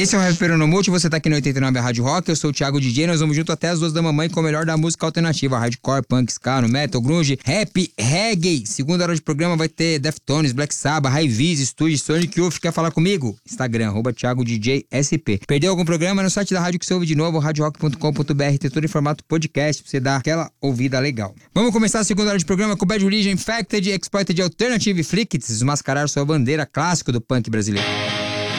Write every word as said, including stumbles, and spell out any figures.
Esse é o Rapper no Multi, você tá aqui no oitenta e nove a Rádio Rock, eu sou o Thiago D J, nós vamos junto até as duas da mamãe com o melhor da música alternativa, hardcore, punk, ska, no metal, grunge, rap, reggae. Segunda hora de programa vai ter Deftones, Black Sabbath, Raiviz, Studio, Sonic Youth. Quer falar comigo? Instagram, arroba Thiago D J S P. Perdeu algum programa? No site da rádio que você ouve de novo, rádio rock ponto com ponto b r, tem tudo em formato podcast pra você dar aquela ouvida legal. Vamos começar a segunda hora de programa com Bad Religion, Infected, Exploited Alternative, Flickits, desmascarar sua bandeira, clássico do punk brasileiro.